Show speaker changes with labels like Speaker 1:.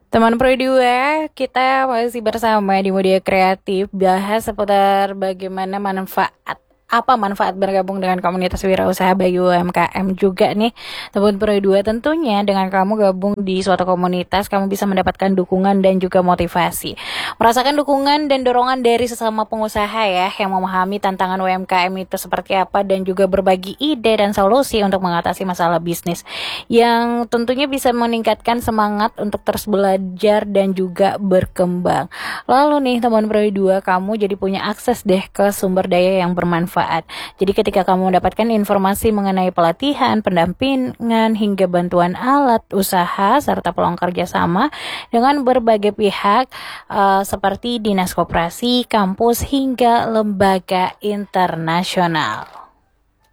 Speaker 1: Teman Pro 2, kita masih bersama di Media Kreatif, bahas seputar bagaimana apa manfaat bergabung dengan komunitas wirausaha bagi UMKM juga nih. Teman Pro 2, tentunya dengan kamu gabung di suatu komunitas, kamu bisa mendapatkan dukungan dan juga motivasi. Merasakan dukungan dan dorongan dari sesama pengusaha ya, yang memahami tantangan UMKM itu seperti apa dan juga berbagi ide dan solusi untuk mengatasi masalah bisnis, yang tentunya bisa meningkatkan semangat untuk terus belajar dan juga berkembang. Lalu nih teman Pro 2, kamu jadi punya akses deh ke sumber daya yang bermanfaat. Jadi ketika kamu mendapatkan informasi mengenai pelatihan, pendampingan, hingga bantuan alat usaha, serta peluang kerjasama dengan berbagai pihak seperti dinas koperasi, kampus, hingga lembaga internasional.